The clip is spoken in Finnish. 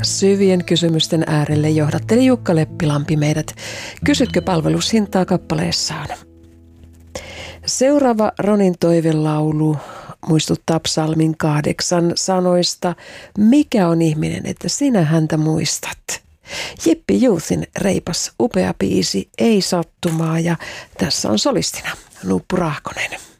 syvien kysymysten äärelle johdatteli Jukka Leppilampi meidät Kysytkö palvelushintaa kappaleessaan. Seuraava Ronin toivelaulu muistuttaa psalmin 8 sanoista. Mikä on ihminen, että sinä häntä muistat? Jippi Youthin reipas, upea biisi, ei sattumaa, ja tässä on solistina Nuppu Rahkonen.